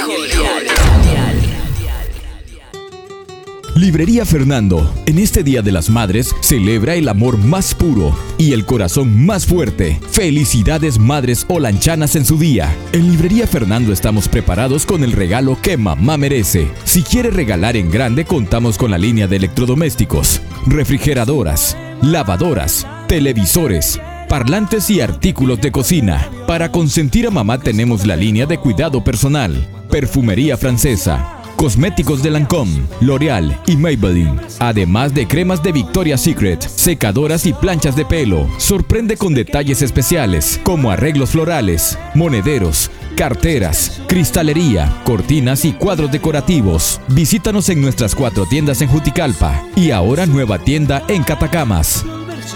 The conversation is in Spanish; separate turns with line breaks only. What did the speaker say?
Librería Fernando, en este Día de las Madres, celebra el amor más puro y el corazón más fuerte. Felicidades madres olanchanas en su día. En Librería Fernando estamos preparados con el regalo que mamá merece. Si quiere regalar en grande, contamos con la línea de electrodomésticos, refrigeradoras, lavadoras, televisores, parlantes y artículos de cocina. Para consentir a mamá tenemos la línea de cuidado personal, perfumería francesa, cosméticos de Lancôme, L'Oréal y Maybelline, además de cremas de Victoria's Secret, secadoras y planchas de pelo. Sorprende con detalles especiales como arreglos florales, monederos, carteras, cristalería, cortinas y cuadros decorativos. Visítanos en nuestras 4 tiendas en Juticalpa y ahora nueva tienda en Catacamas.